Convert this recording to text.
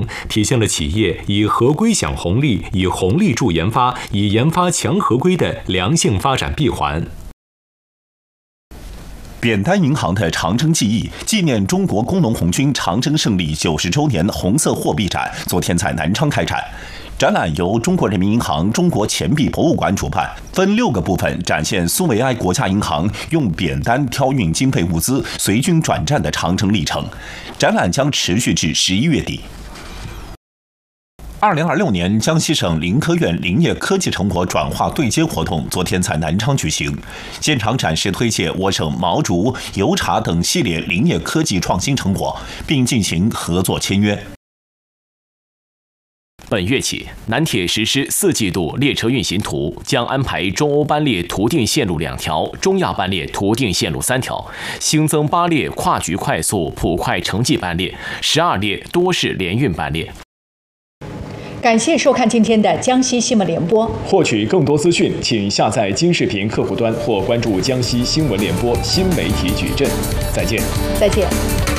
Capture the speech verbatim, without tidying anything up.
体现了企业以合规享红利、以红利助研发、以研发强合规的良性发展闭环。 扁担银行的长征记忆纪念中国工农红军长征胜利九十周年红色货币展昨天在南昌开展。展览由中国人民银行中国钱币博物馆主办，分六个部分展现苏维埃国家银行用扁担挑运经费物资随军转战的长征历程。展览将持续至十一月底。二零二六年江西省林科院林业科技成果转化对接活动昨天在南昌举行，现场展示推介我省毛竹、油茶等系列林业科技创新成果，并进行合作签约。 本月起，南铁实施四季度列车运行图，将安排中欧班列途定线路两条，中亚班列途定线路三条，新增八列跨局快速普快城际班列，十二列多式联运班列。 感谢收看今天的江西新闻联播。 获取更多资讯，请下载金视频客户端或关注江西新闻联播新媒体矩阵。再见。 再见。